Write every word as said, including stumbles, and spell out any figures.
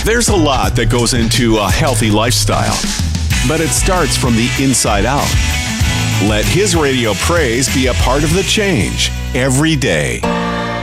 There's a lot that goes into a healthy lifestyle, but it starts from the inside out. Let His Radio Praise be a part of the change every day.